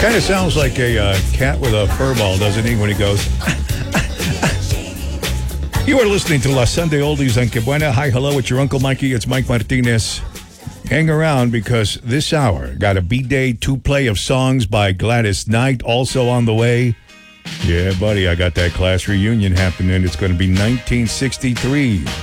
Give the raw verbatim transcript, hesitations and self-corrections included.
Kind of sounds like a uh, cat with a fur ball, doesn't he, when he goes... You are listening to La Sunday Oldies on Que Buena. Hi, hello, it's your Uncle Mikey. It's Mike Martinez. Hang around because this hour got a B-Day two-play of songs by Gladys Knight also on the way. Yeah, buddy, I got that class reunion happening. It's going to be nineteen sixty-three.